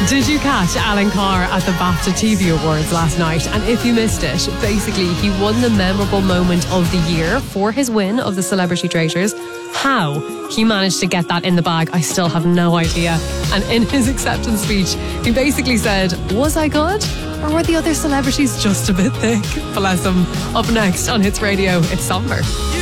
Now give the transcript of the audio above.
Did you catch Alan Carr at the BAFTA TV Awards last night? And if you missed it, basically he won the memorable moment of the year for his win of the Celebrity Traitors. How he managed to get that in the bag, I still have no idea. And in his acceptance speech, he basically said, was I good? Or were the other celebrities just a bit thick? Bless him. Up next on Hits Radio, it's Somber.